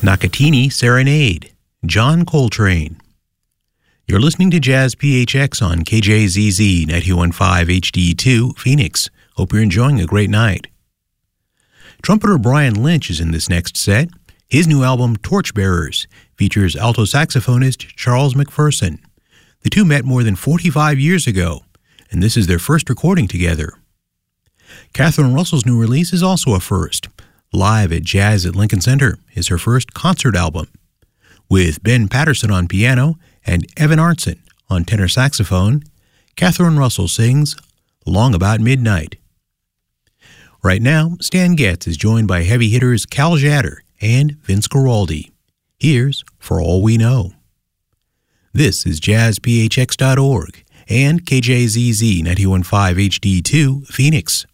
Nakatini Serenade, John Coltrane. You're listening to Jazz PHX on KJZZ 91.5 HD2, Phoenix. Hope you're enjoying a great night. Trumpeter Brian Lynch is in this next set. His new album, Torchbearers, features alto saxophonist Charles McPherson. The two met more than 45 years ago, and this is their first recording together. Catherine Russell's new release is also a first. Live at Jazz at Lincoln Center is her first concert album. With Ben Patterson on piano and Evan Arntzen on tenor saxophone, Catherine Russell sings Long About Midnight. Right now, Stan Getz is joined by heavy hitters Cal Tjader and Vince Guaraldi. Here's For All We Know. This is JazzPHX.org and KJZZ 91.5 HD2, Phoenix.